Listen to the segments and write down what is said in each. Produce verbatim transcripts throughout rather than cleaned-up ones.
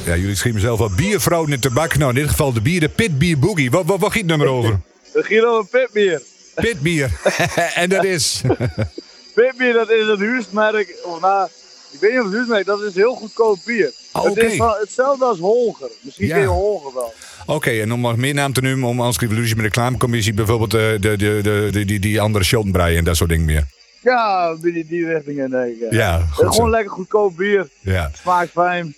Ja, jullie schrijven zelf al biervrouw in de tabak. Nou, in dit geval de bier, de Pitbier Boogie. Wat, wat, wat gaat het nummer over? Het gaat over pitbier. Pitbier. En dat is... Pitbier, dat is het huismerk, of nou, ik weet niet of het huismerk, dat is heel goedkoop bier. Oh, het okay. is van, hetzelfde als Holger. Misschien Ja. ken je Holger wel. Oké, okay, en om nog meer naam te noemen, om als revolutie met de reclamecommissie bijvoorbeeld uh, de, de, de, de, die, die andere Schottenbrei en dat soort dingen meer. Ja, die, die richting denk ik. Ja, goed Gewoon zo. lekker goedkoop bier. Ja. Smaakt fijn.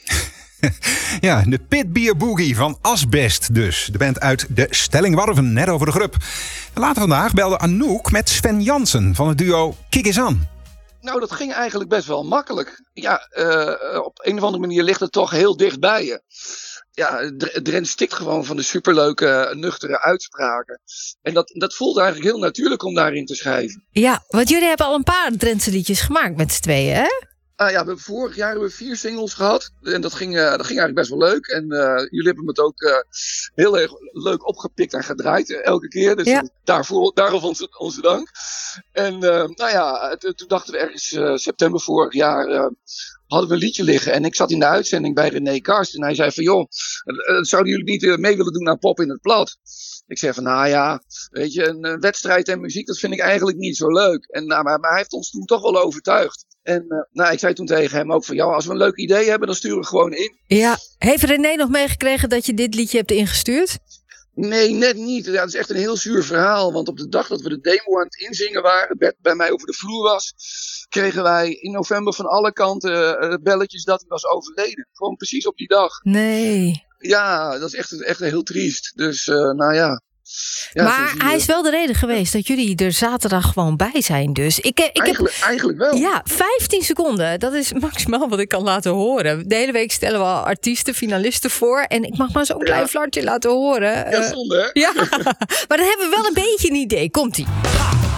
Ja, de Pitbier Boogie van Asbest dus. De band uit de Stellingwarven, net over de grup. Later vandaag belde Anouk met Sven Jansen van het duo Kik eens aan. Nou, dat ging eigenlijk best wel makkelijk. Ja, uh, op een of andere manier ligt het toch heel dicht bij je. Ja, Drent stikt gewoon van de superleuke, nuchtere uitspraken. En dat, dat voelt eigenlijk heel natuurlijk om daarin te schrijven. Ja, want jullie hebben al een paar Drentse liedjes gemaakt met z'n tweeën, hè? Uh, ja, we hebben vorig jaar hebben we vier singles gehad. En dat ging, uh, dat ging eigenlijk best wel leuk. En uh, jullie hebben het ook uh, heel erg leuk opgepikt en gedraaid uh, elke keer. Dus ja. daarvoor, daarom onze, onze dank. En uh, nou ja, t- toen dachten we ergens uh, september vorig jaar... Uh, hadden we een liedje liggen. En ik zat in de uitzending bij René Karsten. En hij zei van, joh, uh, zouden jullie niet uh, mee willen doen aan Pop in het Plat? Ik zei van, nou ja, weet je, een, een wedstrijd en muziek, dat vind ik eigenlijk niet zo leuk. En, nou, maar, maar hij heeft ons toen toch wel overtuigd. En uh, nou, ik zei toen tegen hem ook van, ja, als we een leuk idee hebben, dan sturen we gewoon in. Ja, heeft René nog meegekregen dat je dit liedje hebt ingestuurd? Nee, net niet. Ja, dat is echt een heel zuur verhaal. Want op de dag dat we de demo aan het inzingen waren, Bert bij mij over de vloer was, kregen wij in november van alle kanten uh, belletjes dat hij was overleden. Gewoon precies op die dag. Nee. Ja, dat is echt, echt heel triest. Dus, uh, nou ja. Ja, maar hij is wel de reden geweest dat jullie er zaterdag gewoon bij zijn. Dus ik, ik eigenlijk, heb, eigenlijk wel. Ja, vijftien seconden. Dat is maximaal wat ik kan laten horen. De hele week stellen we al artiesten, finalisten voor. En ik mag maar zo'n klein ja. flartje laten horen. Ja, zonde hè? Ja, maar dan hebben we wel een beetje een idee. Komt-ie.